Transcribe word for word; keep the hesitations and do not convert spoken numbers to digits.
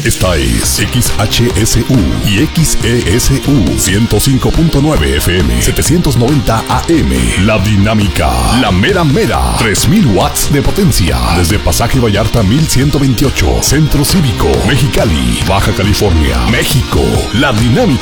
Esta es X H S U y X E S U ciento cinco punto nueve F M, setecientos noventa A M. La Dinámica, la mera mera, tres mil watts de potencia. Desde Pasaje Vallarta mil ciento veintiocho, Centro Cívico, Mexicali, Baja California, México. La Dinámica.